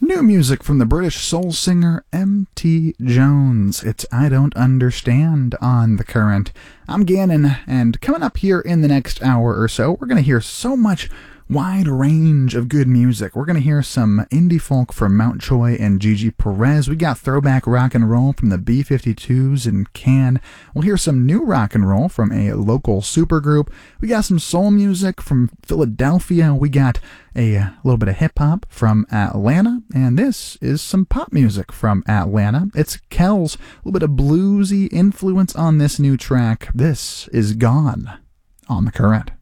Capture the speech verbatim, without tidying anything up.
New music from the British soul singer M T Jones. It's I Don't Understand on The Current. I'm Gannon, and coming up here in the next hour or so, we're going to hear so much wide range of good music. We're going to hear some indie folk from Mountjoy and Gigi Perez. We got throwback rock and roll from the B fifty-twos and Can. We'll hear some new rock and roll from a local supergroup. We got some soul music from Philadelphia. We got a little bit of hip-hop from Atlanta, and this is some pop music from Atlanta. It's Kells, a little bit of bluesy influence on this new track. This is Gone on The Current.